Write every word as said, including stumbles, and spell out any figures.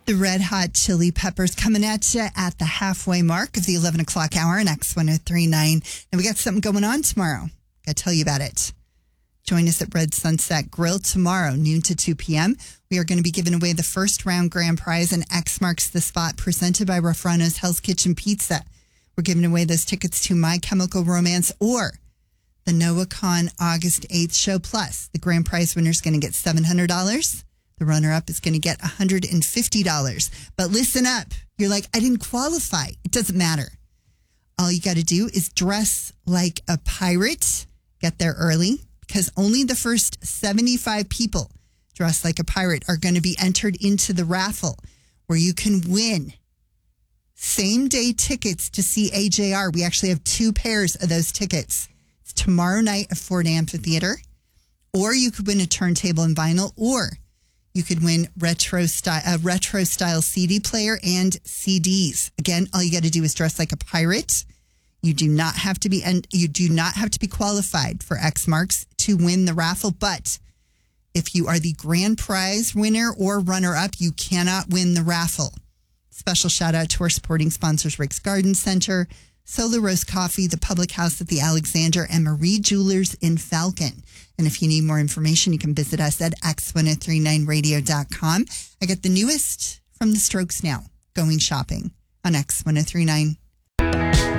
The Red Hot Chili Peppers coming at you at the halfway mark of the eleven o'clock hour on X one oh three point nine. And we got something going on tomorrow. Got to tell you about it. Join us at Red Sunset Grill tomorrow, noon to two p.m. We are going to be giving away the first round grand prize, and X Marks the Spot, presented by Raffrano's Hell's Kitchen Pizza. We're giving away those tickets to My Chemical Romance or the NoahCon August eighth show. Plus, the grand prize winner is going to get seven hundred dollars. The runner-up is going to get one hundred fifty dollars. But listen up. You're like, I didn't qualify. It doesn't matter. All you got to do is dress like a pirate. Get there early, because only the first seventy-five people dressed like a pirate are going to be entered into the raffle, where you can win same-day tickets to see A J R. We actually have two pairs of those tickets. It's tomorrow night at Ford Amphitheater. Or you could win a turntable and vinyl, or you could win retro style, a retro style C D player and C Ds. Again, all you got to do is dress like a pirate. You do not have to be, and you do not have to be qualified for X Marks to win the raffle. But if you are the grand prize winner or runner up, you cannot win the raffle. Special shout out to our supporting sponsors: Rick's Garden Center, Solar Rose Coffee, the Public House at the Alexander, and Marie Jewelers in Falcon. And if you need more information, you can visit us at x ten thirty-nine radio dot com. I got the newest from the Strokes now, Going Shopping on X ten thirty-nine.